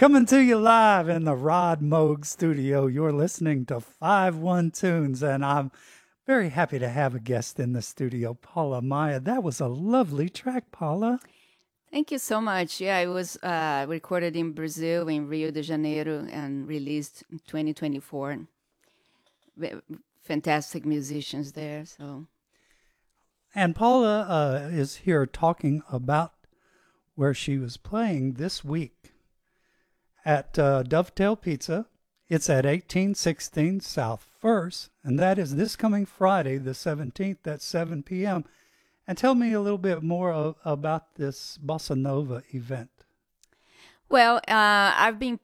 Coming to you live in the Rod Moog studio. You're listening to 5-1 Tunes, and I'm very happy to have a guest in the studio, Paula Maia. That was a lovely track, Paula. Thank you so much. Yeah, it was recorded in Brazil, in Rio de Janeiro, and released in 2024. Fantastic musicians there. And Paula is here talking about where she was playing this week at Dovetail Pizza. It's at 1816 South First, and that is this coming Friday, the 17th at 7 p.m. And tell me a little bit more about this Bossa Nova event. Well, I've been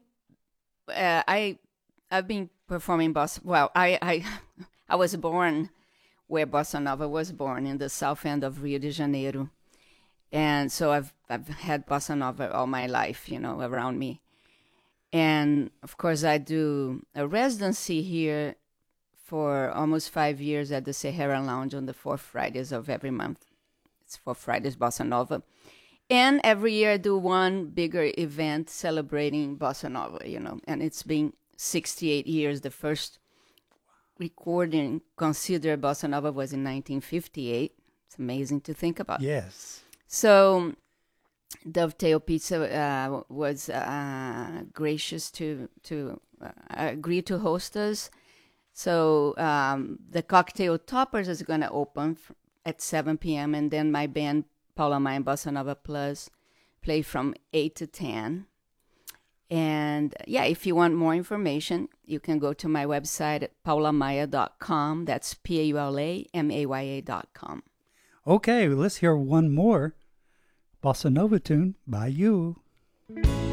performing bossa. Well, I was born where Bossa Nova was born, in the south end of Rio de Janeiro, and so I've had Bossa Nova all my life, around me. And of course, I do a residency here for almost 5 years at the Sahara Lounge on the fourth Fridays of every month. It's 4 Fridays Bossa Nova. And every year I do one bigger event celebrating Bossa Nova, and it's been 68 years. The first recording considered Bossa Nova was in 1958. It's amazing to think about. Yes. So Dovetail Pizza was gracious to agree to host us. So the Cocktail Toppers is going to open at 7 p.m. and then my band Paula Maia Bossa Nova Plus play from 8 to 10. And yeah, if you want more information, you can go to my website at paulamaya.com. That's paulamaya.com. Okay, let's hear one more Bossa Nova tune by you.